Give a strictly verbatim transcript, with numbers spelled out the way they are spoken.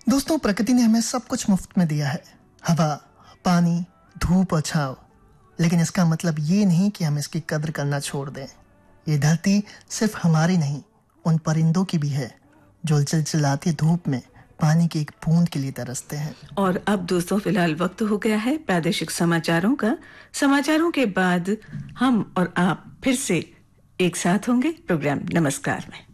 दोस्तों, प्रकृति ने हमें सब कुछ मुफ्त में दिया है, हवा, पानी, धूप और छांव। लेकिन इसका मतलब ये नहीं कि हम इसकी कद्र करना छोड़ दें। ये धरती सिर्फ हमारी नहीं, उन परिंदों की भी है जो चिलचिलाती धूप में पानी की एक बूंद के लिए तरसते हैं। और अब दोस्तों फिलहाल वक्त हो गया है प्रादेशिक समाचारों का। समाचारों के बाद हम और आप फिर से एक साथ होंगे प्रोग्राम नमस्कार में।